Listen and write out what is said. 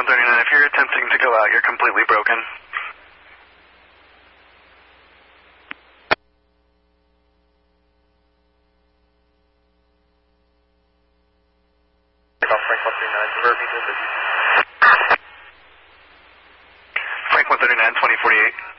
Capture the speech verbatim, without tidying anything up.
one thirty-nine, if you're attempting to go out, you're completely broken. Frank one thirty-nine, divert me to the... Frank one thirty-nine, twenty forty-eight.